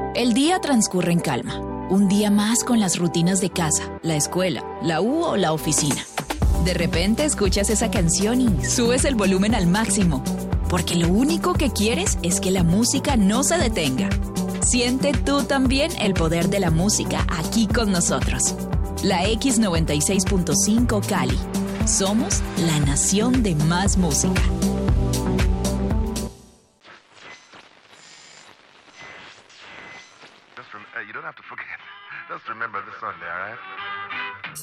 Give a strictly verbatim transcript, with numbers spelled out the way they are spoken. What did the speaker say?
El día transcurre en calma. Un día más con las rutinas de casa, la escuela, la U o la oficina. De repente escuchas esa canción y subes el volumen al máximo, porque lo único que quieres es que la música no se detenga. Siente tú también el poder de la música aquí con nosotros. La X noventa y seis punto cinco Cali. Somos la nación de más música. Just rem- uh, you don't have to forget. Just remember this Sunday, all right?